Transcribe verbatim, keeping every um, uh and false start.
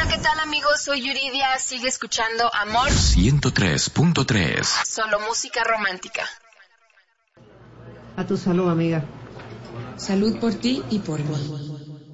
¿qué tal amigos? Soy Yuridia, sigue escuchando Amor ciento tres punto tres. Solo música romántica. A tu salud, amiga. Salud por ti y por mí.